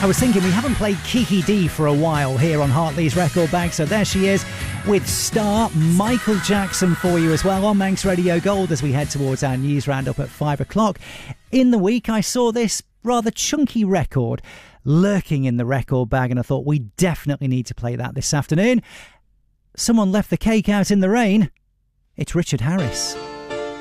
I was thinking we haven't played Kiki D for a while here on Hartley's Record Bag, so there she is with Star, Michael Jackson for you as well on Manx Radio Gold as we head towards our news roundup at 5 o'clock. In the week, I saw this rather chunky record lurking in the record bag and I thought we definitely need to play that this afternoon. Someone left the cake out in the rain. It's Richard Harris.